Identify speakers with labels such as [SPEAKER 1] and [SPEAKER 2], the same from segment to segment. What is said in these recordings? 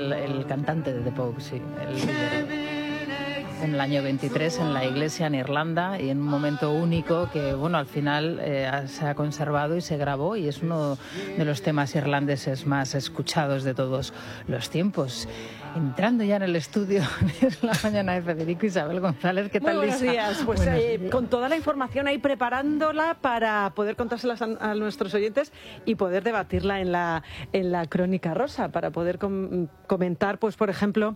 [SPEAKER 1] el cantante de The Pope, sí, el líder. En el año 23 en la iglesia en Irlanda, y en un momento único que, bueno, al final se ha conservado y se grabó, y es uno de los temas irlandeses más escuchados de todos los tiempos. Entrando ya en el estudio, es la mañana de Federico. Isabel González, ¿qué tal,
[SPEAKER 2] Buenos
[SPEAKER 1] Lisa?
[SPEAKER 2] días, pues con toda la información ahí preparándola para poder contárselas a nuestros oyentes y poder debatirla en la Crónica Rosa, para poder comentar, pues por ejemplo,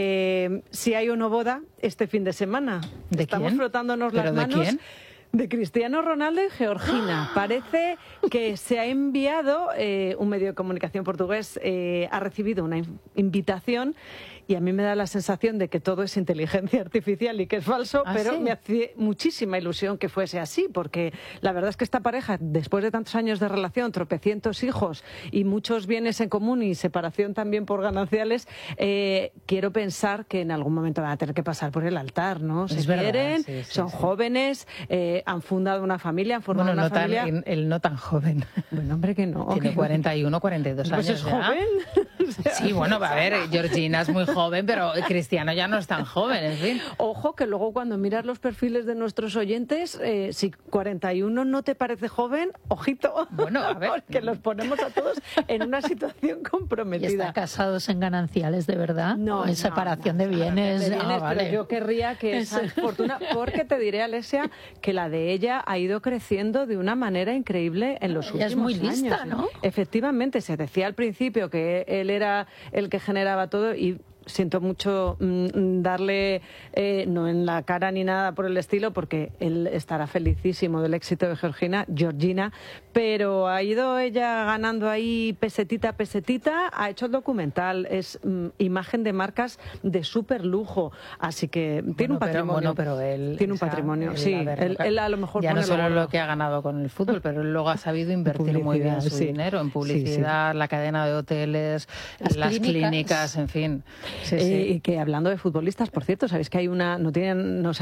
[SPEAKER 2] si hay o no boda este fin de semana.
[SPEAKER 1] ¿De
[SPEAKER 2] Estamos
[SPEAKER 1] quién?
[SPEAKER 2] frotándonos
[SPEAKER 1] ¿Pero
[SPEAKER 2] las
[SPEAKER 1] de
[SPEAKER 2] manos.
[SPEAKER 1] quién?
[SPEAKER 2] De Cristiano Ronaldo y Georgina. Parece que se ha enviado, un medio de comunicación portugués ha recibido una invitación, y a mí me da la sensación de que todo es inteligencia artificial y que es falso, pero
[SPEAKER 1] ¿sí?
[SPEAKER 2] me hace muchísima ilusión que fuese así, porque la verdad es que esta pareja, después de tantos años de relación, tropecientos hijos y muchos bienes en común y separación también por gananciales, quiero pensar que en algún momento van a tener que pasar por el altar, ¿no? Se quieren,
[SPEAKER 1] sí,
[SPEAKER 2] son jóvenes, han fundado una familia, han formado
[SPEAKER 1] Bueno,
[SPEAKER 2] una familia.
[SPEAKER 1] él no tan joven.
[SPEAKER 2] Bueno, hombre, que no.
[SPEAKER 1] Tiene 41, 42
[SPEAKER 2] pues
[SPEAKER 1] años.
[SPEAKER 2] es
[SPEAKER 1] ya.
[SPEAKER 2] joven.
[SPEAKER 1] Sí, bueno, a ver, Georgina es muy joven, pero Cristiano ya no es tan joven, en fin.
[SPEAKER 2] Ojo, que luego cuando miras los perfiles de nuestros oyentes, si 41 no te parece joven, ojito.
[SPEAKER 1] Bueno, a ver.
[SPEAKER 2] Porque los ponemos a todos en una situación
[SPEAKER 3] ¿Y
[SPEAKER 2] comprometida.
[SPEAKER 3] están casados en gananciales de verdad?
[SPEAKER 2] No,
[SPEAKER 3] ¿O en separación de bienes?
[SPEAKER 2] Pero yo querría que esa fortuna, porque te diré, Alesia, que la de ella ha ido creciendo de una manera increíble en los
[SPEAKER 3] Ella es
[SPEAKER 2] últimos
[SPEAKER 3] muy lista,
[SPEAKER 2] años.
[SPEAKER 3] ¿no?
[SPEAKER 2] Efectivamente, se decía al principio que él era el que generaba todo, y siento mucho darle, no en la cara ni nada por el estilo, porque él estará felicísimo del éxito de Georgina, pero ha ido ella ganando ahí pesetita a pesetita, ha hecho el documental, es imagen de marcas de súper lujo, así que tiene un patrimonio.
[SPEAKER 1] Pero él
[SPEAKER 2] tiene un patrimonio, sí, él a lo mejor
[SPEAKER 1] ya
[SPEAKER 2] pone
[SPEAKER 1] no solo
[SPEAKER 2] gordo.
[SPEAKER 1] lo que ha ganado con el fútbol, pero él luego ha sabido invertir muy bien su dinero en publicidad, la cadena de hoteles, las clínicas, en fin. Sí.
[SPEAKER 2] Y que hablando de futbolistas, por cierto, sabéis que hay una, no tenía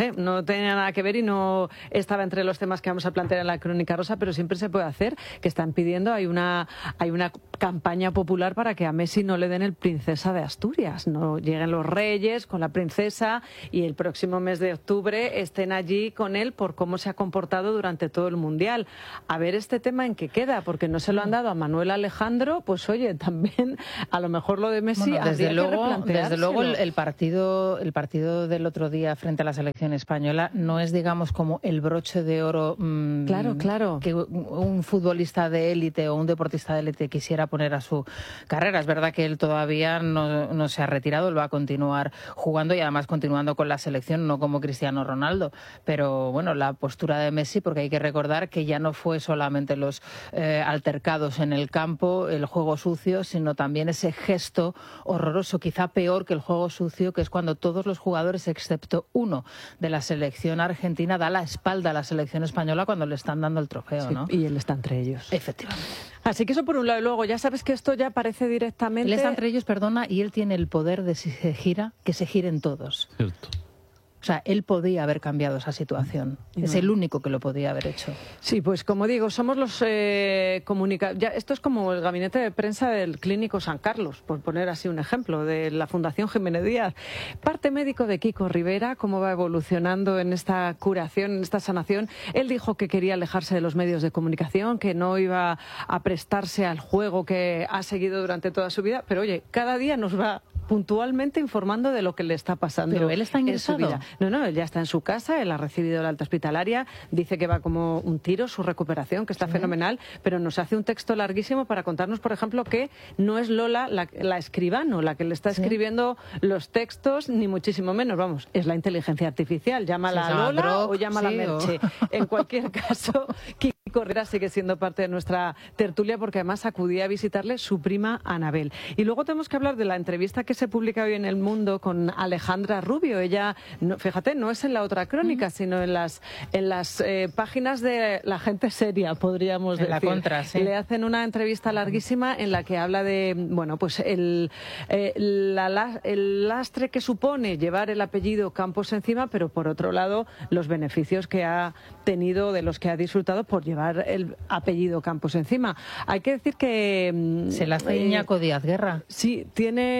[SPEAKER 2] nada que ver y no estaba entre los temas que vamos a plantear en la Crónica Rosa, pero siempre se puede hacer, que están pidiendo, hay una campaña popular para que a Messi no le den el Princesa de Asturias, no lleguen los reyes con la princesa y el próximo mes de octubre estén allí con él por cómo se ha comportado durante todo el Mundial. A ver este tema en qué queda, porque no se lo han dado a Manuel Alejandro, pues oye, también a lo mejor lo de Messi
[SPEAKER 1] desde luego el partido del otro día frente a la selección española no es, digamos, como el broche de oro
[SPEAKER 2] claro.
[SPEAKER 1] que un futbolista de élite o un deportista de élite quisiera poner a su carrera. Es verdad que él todavía no se ha retirado, él va a continuar jugando y además continuando con la selección, no como Cristiano Ronaldo, pero bueno, la postura de Messi, porque hay que recordar que ya no fue solamente los altercados en el campo, el juego sucio, sino también ese gesto horroroso, quizá peor que el juego sucio, que es cuando todos los jugadores, excepto uno de la selección argentina, da la espalda a la selección española cuando le están dando el trofeo, ¿no?
[SPEAKER 2] Y él está entre ellos.
[SPEAKER 1] Efectivamente.
[SPEAKER 2] Así que eso por un lado. Y luego ya sabes que esto ya parece directamente...
[SPEAKER 1] Él está entre ellos, perdona, y él tiene el poder de, si se gira, que se giren todos.
[SPEAKER 4] Cierto.
[SPEAKER 1] O sea, él podía haber cambiado esa situación. Es el único que lo podía haber hecho.
[SPEAKER 2] Sí, pues como digo, somos los esto es como el gabinete de prensa del Clínico San Carlos, por poner así un ejemplo, de la Fundación Jiménez Díaz. Parte médico de Kiko Rivera, cómo va evolucionando en esta curación, en esta sanación. Él dijo que quería alejarse de los medios de comunicación, que no iba a prestarse al juego que ha seguido durante toda su vida, pero oye, cada día nos va puntualmente informando de lo que le está pasando.
[SPEAKER 1] Pero él está ingresado.
[SPEAKER 2] En su vida. No, él ya está en su casa, él ha recibido la alta hospitalaria, dice que va como un tiro su recuperación, que está fenomenal, pero nos hace un texto larguísimo para contarnos, por ejemplo, que no es Lola la escribano la que le está escribiendo los textos, ni muchísimo menos, vamos, es la inteligencia artificial, llámala Lola o llámala Merche. En cualquier caso, Kiko Rivera sigue siendo parte de nuestra tertulia, porque además acudía a visitarle su prima Anabel. Y luego tenemos que hablar de la entrevista que se publica hoy en El Mundo con Alejandra Rubio. Ella, fíjate, no es en la otra crónica, sino en las páginas de la gente seria, podríamos decir.
[SPEAKER 1] La contra, sí.
[SPEAKER 2] Le hacen una entrevista larguísima en la que habla de, bueno, pues el lastre que supone llevar el apellido Campos encima, pero por otro lado los beneficios que ha tenido, de los que ha disfrutado por llevar llevar el apellido Campos encima. Hay que decir que...
[SPEAKER 1] Se la hace Iñaco Díaz Guerra.
[SPEAKER 2] Sí,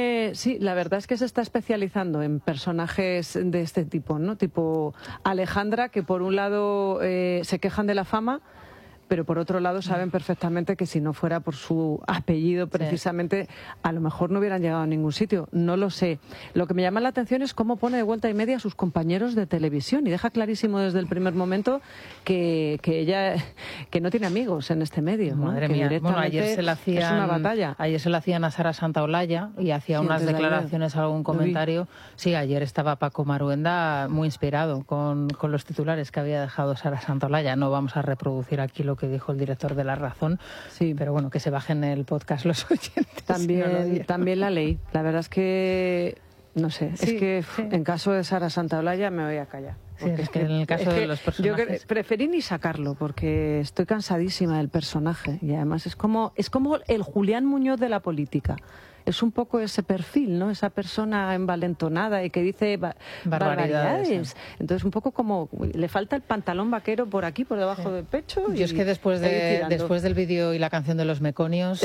[SPEAKER 2] la verdad es que se está especializando en personajes de este tipo, ¿no? Tipo Alejandra, que por un lado se quejan de la fama, pero por otro lado saben perfectamente que si no fuera por su apellido precisamente, a lo mejor no hubieran llegado a ningún sitio. No lo sé. Lo que me llama la atención es cómo pone de vuelta y media a sus compañeros de televisión y deja clarísimo desde el primer momento que ella que no tiene amigos en este medio.
[SPEAKER 1] Madre
[SPEAKER 2] ¿no?
[SPEAKER 1] mía. Bueno, ayer se la hacían,
[SPEAKER 2] es una batalla.
[SPEAKER 1] Ayer se la hacían a Sara Santaolalla y hacía unas declaraciones, algún comentario. Sí, ayer estaba Paco Maruenda muy inspirado con los titulares que había dejado Sara Santaolalla. No vamos a reproducir aquí lo que dijo el director de La Razón, sí, pero bueno, que se bajen el podcast los oyentes.
[SPEAKER 2] También la leí. La verdad es que, no sé, es que en caso de Sara Santaolalla me voy a callar.
[SPEAKER 1] Sí, es que en el caso de los personajes...
[SPEAKER 2] Yo preferí ni sacarlo porque estoy cansadísima del personaje y además es como el Julián Muñoz de la política. Es un poco ese perfil, ¿no? Esa persona envalentonada y que dice barbaridades. Entonces, un poco como le falta el pantalón vaquero por aquí, por debajo del pecho.
[SPEAKER 1] Yo es que después del vídeo y la canción de los Meconios,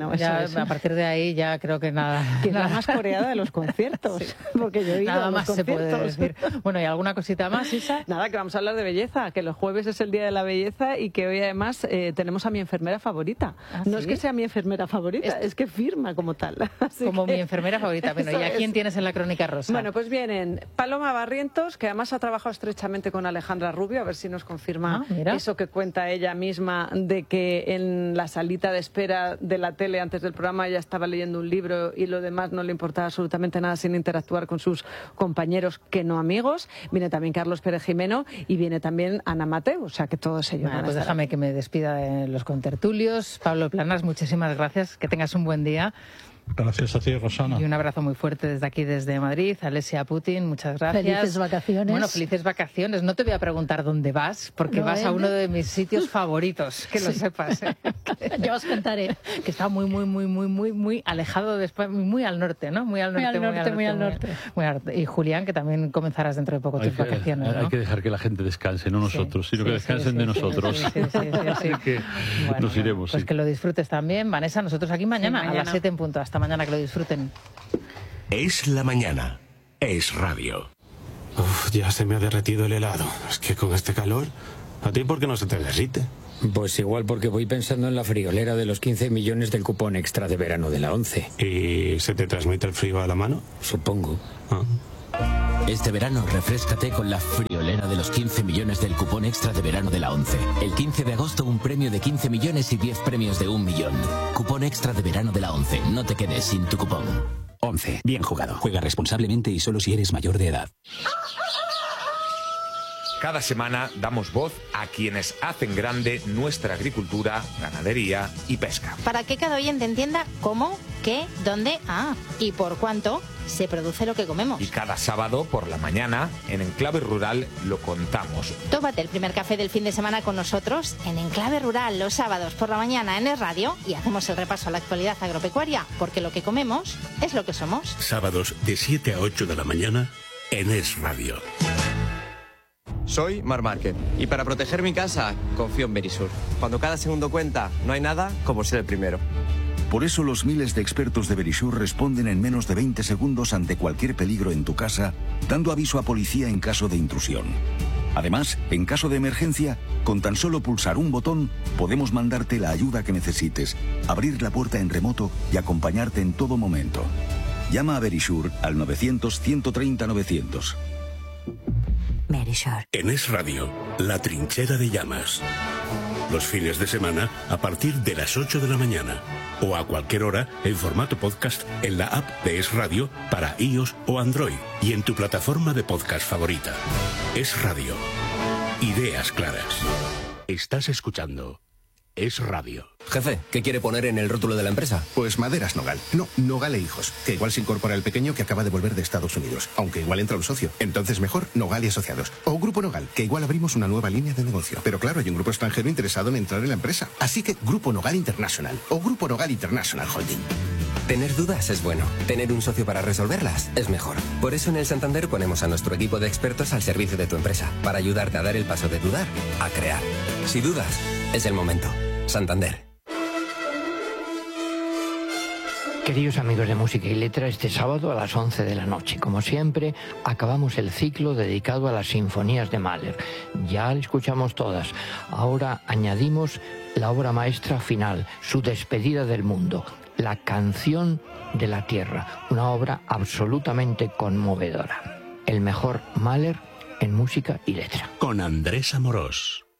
[SPEAKER 1] a partir de ahí ya creo que nada.
[SPEAKER 2] Que es la más coreada de los conciertos. Sí. Porque yo he ido
[SPEAKER 1] nada
[SPEAKER 2] a los
[SPEAKER 1] más
[SPEAKER 2] conciertos.
[SPEAKER 1] Se puede decir. Bueno, ¿y alguna cosita más, Isa?
[SPEAKER 2] Nada, que vamos a hablar de belleza, que los jueves es el Día de la Belleza y que hoy además tenemos a mi enfermera favorita. No es que sea mi enfermera favorita, es que firma como tal. Así
[SPEAKER 1] como mi enfermera favorita. Bueno, ¿y a quién tienes en la crónica rosa?
[SPEAKER 2] Bueno, pues vienen Paloma Barrientos, que además ha trabajado estrechamente con Alejandra Rubio, a ver si nos confirma eso que cuenta ella misma de que en la salita de espera de la tele antes del programa ella estaba leyendo un libro y lo demás no le importaba absolutamente nada sin interactuar con sus compañeros que no amigos. Viene también Carlos Pérez Jimeno y viene también Ana Mateo, o sea que todos ellos van a
[SPEAKER 1] pues
[SPEAKER 2] estar.
[SPEAKER 1] Déjame que me despida de los contertulios. Pablo Planas, muchísimas gracias, que tengas un buen día.
[SPEAKER 4] Gracias a ti, Rosana.
[SPEAKER 1] Y un abrazo muy fuerte desde aquí, desde Madrid. Alesia Putin, muchas gracias.
[SPEAKER 3] Felices vacaciones.
[SPEAKER 1] Bueno, felices vacaciones. No te voy a preguntar dónde vas, porque vas a uno de mis sitios favoritos, que lo sepas.
[SPEAKER 3] Ya os contaré.
[SPEAKER 1] Que está muy alejado de España, muy al norte, ¿no? Muy al norte. Y Julián, que también comenzarás dentro de poco tus vacaciones, ¿no?
[SPEAKER 4] Hay que dejar que la gente descanse, no nosotros, sino que descansen de nosotros. Así que nos iremos.
[SPEAKER 1] Pues que lo disfrutes también. Vanessa, nosotros aquí mañana a las 7 en punto. Hasta mañana, que lo disfruten.
[SPEAKER 5] Es la mañana. Es radio.
[SPEAKER 6] Uf, ya se me ha derretido el helado. Es que con este calor, ¿a ti por qué no se te derrite?
[SPEAKER 7] Pues igual porque voy pensando en la friolera de los 15 millones del cupón extra de verano de la 11.
[SPEAKER 6] ¿Y se te transmite el frío a la mano?
[SPEAKER 7] Supongo.
[SPEAKER 5] Este verano refréscate con la friolera de los 15 millones del cupón extra de verano de la 11. El 15 de agosto un premio de 15 millones y 10 premios de 1 millón. Cupón extra de verano de la 11. No te quedes sin tu cupón.
[SPEAKER 8] 11. Bien jugado. Juega responsablemente y solo si eres mayor de edad.
[SPEAKER 9] Cada semana damos voz a quienes hacen grande nuestra agricultura, ganadería y pesca.
[SPEAKER 10] Para que cada oyente entienda cómo, qué, dónde, y por cuánto se produce lo que comemos.
[SPEAKER 9] Y cada sábado por la mañana, en Enclave Rural, lo contamos.
[SPEAKER 10] Tómate el primer café del fin de semana con nosotros en Enclave Rural los sábados por la mañana en Es Radio y hacemos el repaso a la actualidad agropecuaria, porque lo que comemos es lo que somos.
[SPEAKER 5] Sábados de 7 a 8 de la mañana en Es Radio.
[SPEAKER 11] Soy Mar Márquez y para proteger mi casa confío en Verisur. Cuando cada segundo cuenta, no hay nada como ser el primero.
[SPEAKER 12] Por eso los miles de expertos de Verisur responden en menos de 20 segundos ante cualquier peligro en tu casa, dando aviso a policía en caso de intrusión. Además, en caso de emergencia, con tan solo pulsar un botón, podemos mandarte la ayuda que necesites, abrir la puerta en remoto y acompañarte en todo momento. Llama a Verisur al 900-130-900.
[SPEAKER 10] Verisur.
[SPEAKER 5] En Es Radio, La Trinchera de Llamas. Los fines de semana a partir de las 8 de la mañana. O a cualquier hora en formato podcast en la app de Es Radio para iOS o Android. Y en tu plataforma de podcast favorita. Es Radio. Ideas claras. Estás escuchando Es Radio.
[SPEAKER 11] Jefe, ¿qué quiere poner en el rótulo de la empresa?
[SPEAKER 13] Pues Maderas Nogal. No, Nogal e Hijos. Que igual se incorpora el pequeño que acaba de volver de Estados Unidos. Aunque igual entra un socio. Entonces mejor Nogal y Asociados. O Grupo Nogal, que igual abrimos una nueva línea de negocio. Pero claro, hay un grupo extranjero interesado en entrar en la empresa. Así que Grupo Nogal International. O Grupo Nogal International Holding.
[SPEAKER 11] Tener dudas es bueno. Tener un socio para resolverlas es mejor. Por eso en el Santander ponemos a nuestro equipo de expertos al servicio de tu empresa. Para ayudarte a dar el paso de dudar a crear. Si dudas, Es el momento. Santander.
[SPEAKER 14] Queridos amigos de Música y Letra, este sábado a las 11 de la noche, como siempre, acabamos el ciclo dedicado a las sinfonías de Mahler. Ya escuchamos todas. Ahora añadimos la obra maestra final, su despedida del mundo, la Canción de la Tierra, una obra absolutamente conmovedora. El mejor Mahler en Música y Letra.
[SPEAKER 5] Con Andrés Amorós.